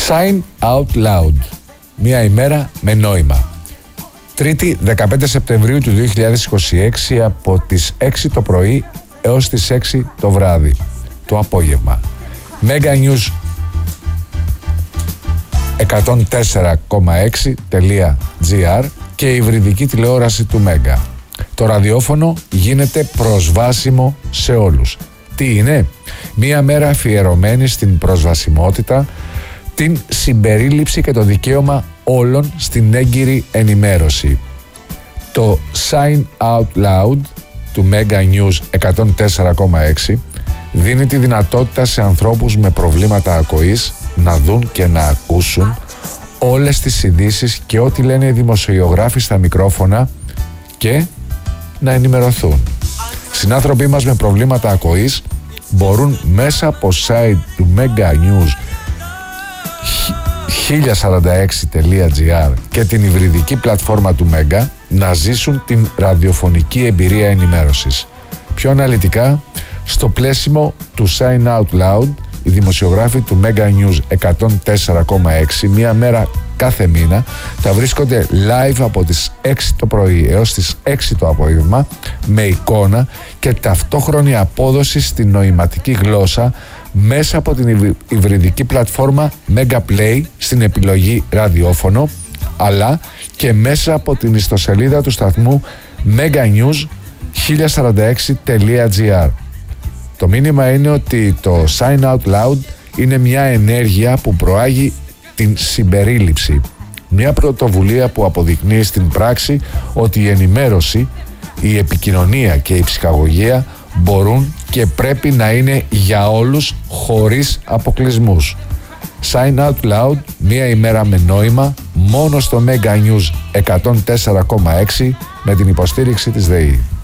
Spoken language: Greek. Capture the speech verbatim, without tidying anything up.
Sign out loud. Μία ημέρα με νόημα. Τρίτη, δεκαπέντε Σεπτεμβρίου του δύο χιλιάδες είκοσι έξι, από τις έξι το πρωί έως τις έξι το βράδυ, το απόγευμα. Meganews εκατόν τέσσερα κόμμα έξι τελεία τζι άρ και η υβριδική τηλεόραση του Μέγκα. Το ραδιόφωνο γίνεται προσβάσιμο σε όλους. Τι είναι? Μία μέρα αφιερωμένη στην προσβασιμότητα, την συμπερίληψη και το δικαίωμα όλων στην έγκυρη ενημέρωση. Το Sign Out Loud του Meganews εκατόν τέσσερα κόμμα έξι δίνει τη δυνατότητα σε ανθρώπους με προβλήματα ακοής να δουν και να ακούσουν όλες τις ειδήσεις και ό,τι λένε οι δημοσιογράφοι στα μικρόφωνα και να ενημερωθούν. Συνάνθρωποι μας με προβλήματα ακοής μπορούν μέσα από site του Meganews χίλια σαράντα έξι τελεία τζι άρ και την υβριδική πλατφόρμα του Μέγκα να ζήσουν την ραδιοφωνική εμπειρία ενημέρωσης. Πιο αναλυτικά, στο πλαίσιο του Sign Out Loud, οι δημοσιογράφοι του Meganews εκατόν τέσσερα κόμμα έξι μία μέρα κάθε μήνα θα βρίσκονται live από τις έξι το πρωί έως τις έξι το απόγευμα με εικόνα και ταυτόχρονη απόδοση στην νοηματική γλώσσα μέσα από την υβριδική πλατφόρμα Mega Play στην επιλογή ραδιόφωνο, αλλά και μέσα από την ιστοσελίδα του σταθμού Meganews χίλια σαράντα έξι τελεία τζι άρ. Το μήνυμα είναι ότι το Sign Out Loud είναι μια ενέργεια που προάγει την συμπερίληψη. Μια πρωτοβουλία που αποδεικνύει στην πράξη ότι η ενημέρωση, η επικοινωνία και η ψυχαγωγία μπορούν και πρέπει να είναι για όλους χωρίς αποκλεισμούς. Sign Out Loud, μία ημέρα με νόημα, μόνο στο Meganews εκατόν τέσσερα κόμμα έξι με την υποστήριξη της ΔΕΗ.